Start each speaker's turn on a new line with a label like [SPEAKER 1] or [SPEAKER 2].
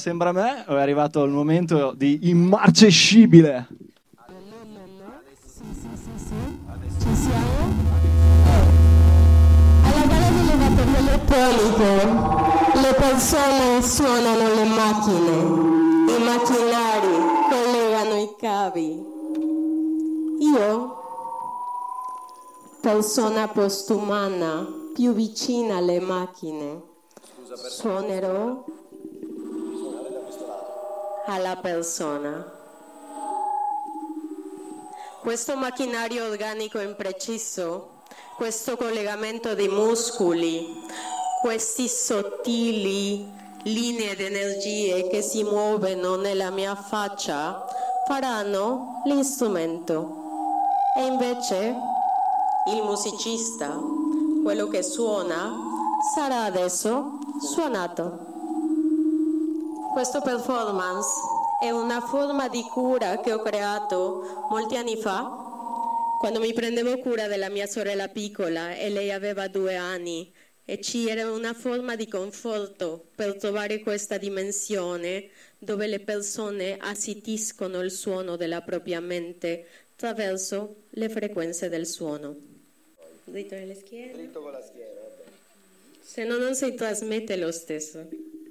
[SPEAKER 1] sembra a me o è arrivato il momento di immarcescibile?
[SPEAKER 2] Ci siamo? Alla gara delle batterie elettroniche le persone suonano le macchine, i macchinari collegano i cavi. Io, persona postumana più vicina alle macchine, suonerò alla persona. Questo macchinario organico impreciso, questo collegamento di muscoli, questi sottili linee di energie che si muovono nella mia faccia faranno l'istrumento. E invece il musicista, quello che suona, sarà adesso suonato. Questa performance è una forma di cura che ho creato molti anni fa, quando mi prendevo cura della mia sorella piccola e lei aveva 2 anni, e ci era una forma di conforto per trovare questa dimensione dove le persone assistiscono il suono della propria mente attraverso le frequenze del suono. Dritto nelle schiene.
[SPEAKER 3] Dritto con la schiena, vabbè.
[SPEAKER 2] Se no non si trasmette lo stesso.